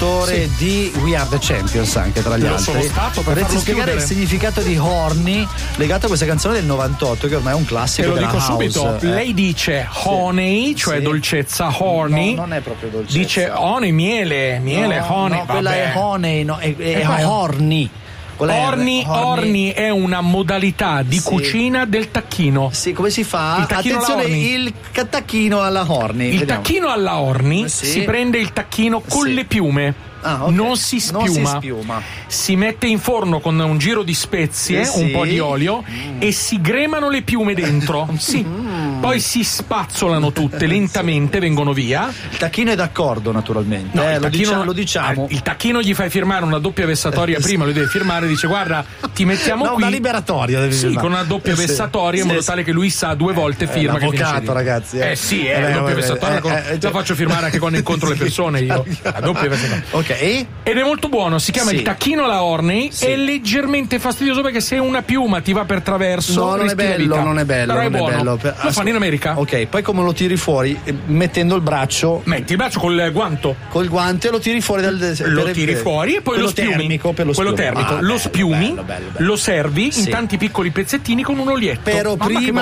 l'autore di We Are the Champions, anche tra gli altri. Sono stato per Vorresti spiegare il significato di horny legato a questa canzone del 98, che ormai è un classico. Te lo della dico house. subito. Lei dice honey, cioè dolcezza, horny. No, non è proprio dolcezza. Dice honey, miele, honey. No, quella è honey, no, è horny. Horny è una modalità di cucina del tacchino. Sì, come si fa? Il tacchino Attenzione, alla horny. il tacchino alla horny. Il Vediamo. tacchino alla horny Sì. si prende il tacchino con le piume. Ah, ok. Non si spiuma. Si mette in forno con un giro di spezie, Sì, un sì. po' di olio e si gremano le piume dentro. Sì. Poi si spazzolano tutte lentamente, vengono via. Il tacchino è d'accordo, naturalmente. No, il tacchino, lo diciamo. Il tacchino gli fai firmare una doppia vessatoria prima, lui deve firmare, dice guarda, ti mettiamo No, qui. una liberatoria devi Sì, firmare. con una doppia vessatoria in modo tale che lui sa 2 volte firma che l'avvocato, finisce lì. ragazzi. Sì, la doppia vessatoria la faccio firmare anche quando incontro le persone io. La doppia vessatoria. Ok. Ed è molto buono, si chiama il tacchino alla horny, è leggermente fastidioso perché se una piuma ti va per traverso, No, non è bello, non è bello. Però è non buono. È bello. Lo fanno in America. Ok, poi come lo tiri fuori? Mettendo il braccio. Metti il braccio col guanto. Col guante lo tiri fuori Lo tiri fuori e poi lo spiumi. Termico, per lo quello spiume. termico. Lo spiumi, bello. lo servi in tanti piccoli pezzettini con un olietto. Però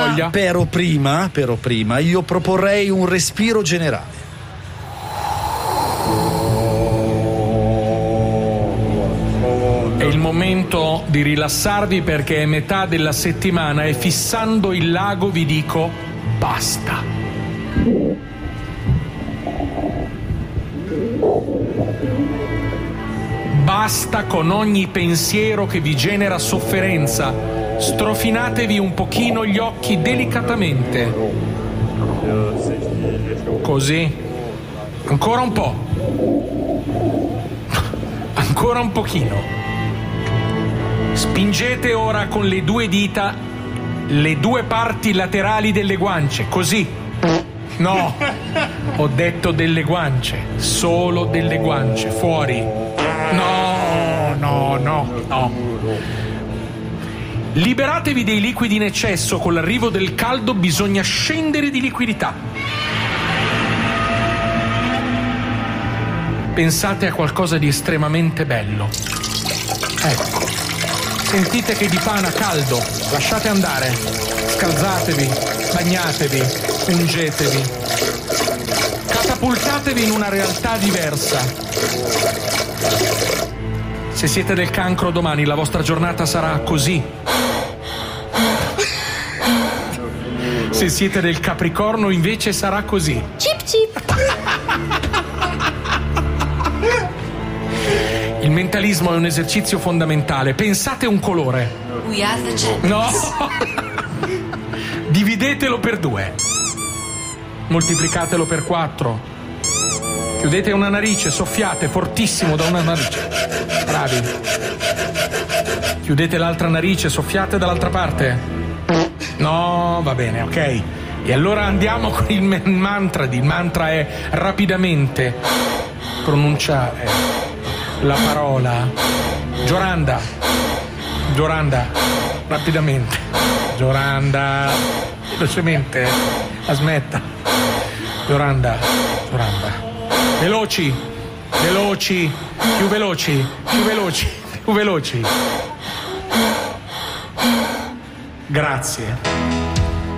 prima io proporrei un respiro generale. È il momento di rilassarvi perché è metà della settimana e fissando il lago vi dico basta. Basta con ogni pensiero che vi genera sofferenza. Strofinatevi un pochino gli occhi delicatamente. Così. Ancora un po'. Ancora un pochino. Spingete ora con le 2 dita le 2 parti laterali delle guance, così. No, ho detto delle guance, solo delle guance, fuori. No. Liberatevi dei liquidi in eccesso, con l'arrivo del caldo bisogna scendere di liquidità. Pensate a qualcosa di estremamente bello. Ecco. Sentite che dipana caldo, lasciate andare, scalzatevi, bagnatevi, ungetevi, catapultatevi in una realtà diversa. Se siete del Cancro domani la vostra giornata sarà così. Se siete del Capricorno invece sarà così. Cip cip. Il mentalismo è un esercizio fondamentale. Pensate un colore. We are the champions. No! Dividetelo per 2. Moltiplicatelo per 4. Chiudete una narice, soffiate fortissimo da una narice. Bravi. Chiudete l'altra narice, soffiate dall'altra parte. No, va bene, ok. E allora andiamo con il mantra. Il mantra è rapidamente pronunciare la parola Gioranda, rapidamente. Gioranda, velocemente, smetta. Gioranda. Veloci, più veloci. Grazie.